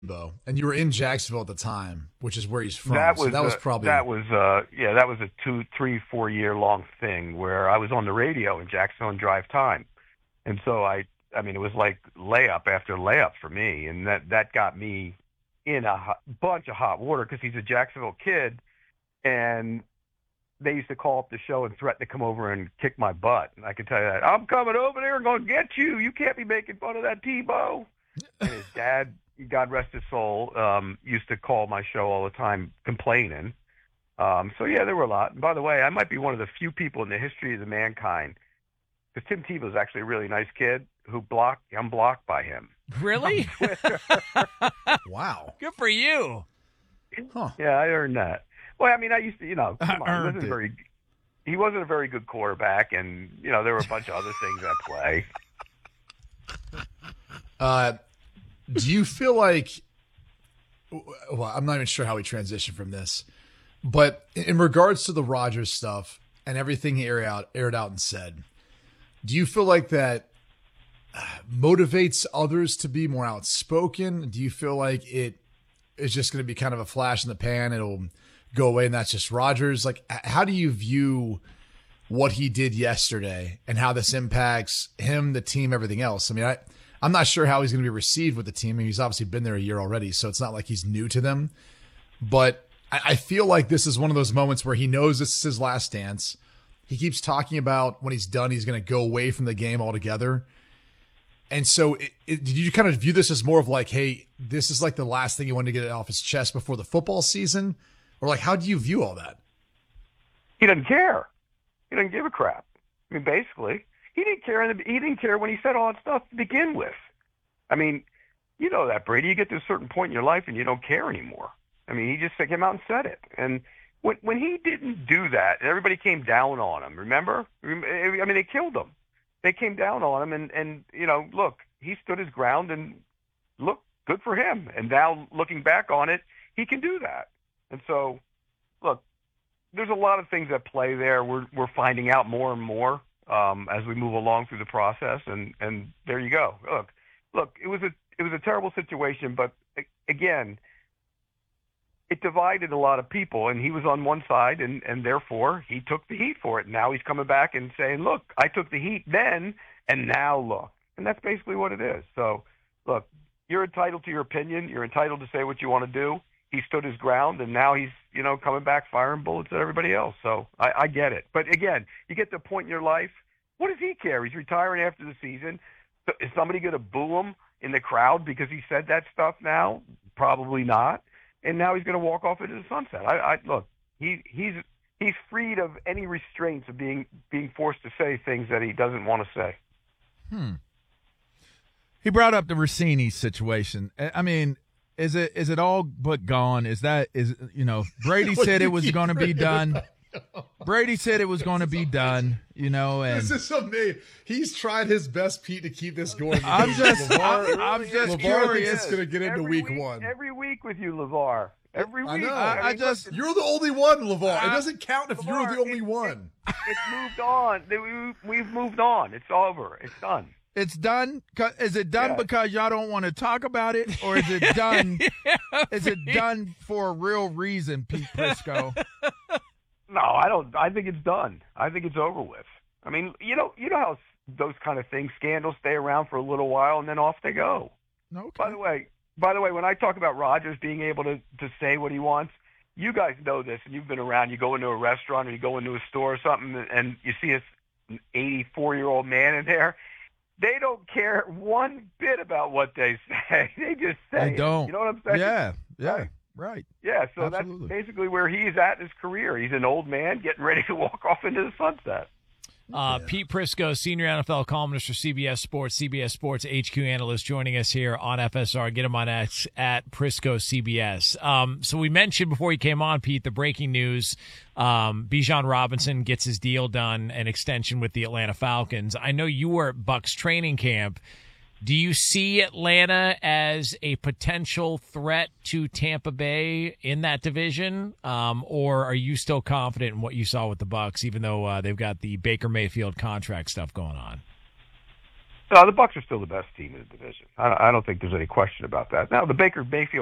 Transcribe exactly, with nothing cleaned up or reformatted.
Bo, and you were in Jacksonville at the time, which is where he's from. That was so that was a, probably that was uh yeah that was a two, three, four year long thing where I was on the radio in Jacksonville and drive time, and so I I mean it was like layup after layup for me, and that that got me in a hot, bunch of hot water because he's a Jacksonville kid, and they used to call up the show and threaten to come over and kick my butt. And I can tell you that I'm coming over there and going to get you. You can't be making fun of that Tebow. And his dad, God rest his soul, um, used to call my show all the time complaining. Um, so, yeah, there were a lot. And by the way, I might be one of the few people in the history of the mankind, because Tim Tebow is actually a really nice kid, who blocked, I'm blocked by him. Really? Wow. Good for you. Huh. Yeah, I earned that. Well, I mean, I used to, you know, come on, he Earned wasn't it. very, he wasn't a very good quarterback, and, you know, there were a bunch of other things at play. Uh, do you feel like, well, I'm not even sure how we transition from this, but in regards to the Rodgers stuff and everything he aired out, aired out and said, do you feel like that uh, motivates others to be more outspoken? Do you feel like it is just going to be kind of a flash in the pan? It'll go away and that's just Rodgers. Like, h- how do you view what he did yesterday and how this impacts him, the team, everything else? I mean, I, I'm not sure how he's going to be received with the team. I mean, he's obviously been there a year already, so it's not like he's new to them. But I, I feel like this is one of those moments where he knows this is his last dance. He keeps talking about when he's done, he's going to go away from the game altogether. And so it, it, did you kind of view this as more of like, hey, this is like the last thing he wanted to get off his chest before the football season? Or like, how do you view all that? He doesn't care. He doesn't give a crap. I mean, basically, he didn't care. In the, he didn't care when he said all that stuff to begin with. I mean, you know that, Brady. You get to a certain point in your life and you don't care anymore. I mean, he just came out and said it. And when when he didn't do that, and everybody came down on him. Remember? I mean, they killed him. They came down on him, and and you know, look, he stood his ground, and look, good for him. And now looking back on it, he can do that. And so, look, there's a lot of things at play there. We're we're finding out more and more um, as we move along through the process, and, and there you go. Look, look, it was a it was a terrible situation, but again, it divided a lot of people, and he was on one side, and, and therefore he took the heat for it. Now he's coming back and saying, "Look, I took the heat then, and now look," and that's basically what it is. So, look, you're entitled to your opinion. You're entitled to say what you want to do. He stood his ground, and now he's, you know, coming back firing bullets at everybody else. So I, I get it. But again, you get to a point in your life, what does he care? He's retiring after the season. So is somebody going to boo him in the crowd because he said that stuff now? Probably not. And now he's going to walk off into the sunset. I, I look, he he's he's freed of any restraints of being being forced to say things that he doesn't want to say. Hmm. He brought up the Rossini situation. I I mean, Is it is it all but gone? Is that is you know Brady said it was going to be done. Brady said it was going to be done. You know, and This is amazing. He's tried his best, Pete, to keep this going. I'm just LeVar, I'm, I'm just LeVar curious. thinks it's going to get into Every week, week one. Every week with you, LeVar. Every I week. know. I, I mean, just listen, You're the only one, LeVar. It Uh, doesn't count if you're LeVar, the only it- one. it's moved on. They- we- We've moved on. It's over. It's done. it's done. 'Cause- Is it done Yeah. because y'all don't want to talk about it, or is it done? Is it done for a real reason, Pete Prisco? No, I don't. I think it's done. I think it's over with. I mean, you know, you know how those kind of things, scandals, stay around for a little while and then off they go. Okay. By the way, by the way, when I talk about Rodgers being able to to say what he wants, you guys know this, and you've been around. You go into a restaurant or you go into a store or something, and you see a an eighty-four-year-old man in there. They don't care one bit about what they say. They just say They it. don't. You know what I'm saying? Yeah. Yeah. Right. Right. Yeah, so Absolutely. that's basically where he's at in his career. He's an old man getting ready to walk off into the sunset. Uh, Yeah. Pete Prisco, senior N F L columnist for C B S Sports, C B S Sports H Q analyst, joining us here on F S R. Get him on X at Prisco C B S. Um, so we mentioned before he came on, Pete, the breaking news. Um, Bijan Robinson gets his deal done, an extension with the Atlanta Falcons. I know you were at Bucks training camp. Do you see Atlanta as a potential threat to Tampa Bay in that division, um, or are you still confident in what you saw with the Bucks, even though uh, they've got the Baker Mayfield contract stuff going on? No, the Bucs are still the best team in the division. I, I don't think there's any question about that. Now, the Baker Mayfield